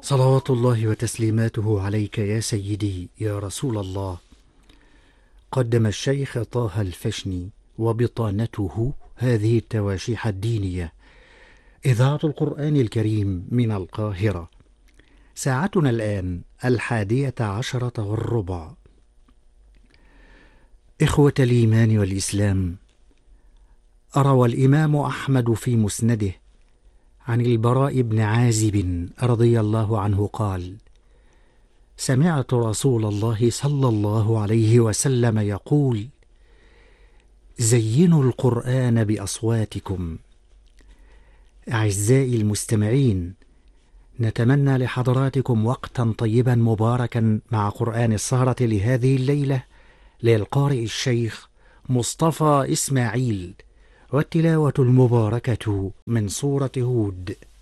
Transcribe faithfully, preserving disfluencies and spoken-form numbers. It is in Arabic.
صلوات الله وتسليماته عليك يا سيدي يا رسول الله. قدم الشيخ طه الفشني وبطانته هذه التواشيح الدينية، إذاعة القرآن الكريم من القاهرة. ساعتنا الآن الحادية عشرة والربع. إخوة الإيمان والإسلام، روى الإمام أحمد في مسنده عن البراء بن عازب رضي الله عنه قال: سمعت رسول الله صلى الله عليه وسلم يقول: زينوا القرآن بأصواتكم. أعزائي المستمعين، نتمنى لحضراتكم وقتا طيبا مباركا مع قرآن السهرة لهذه الليلة للقارئ الشيخ مصطفى إسماعيل، والتلاوة المباركة من سورة هود.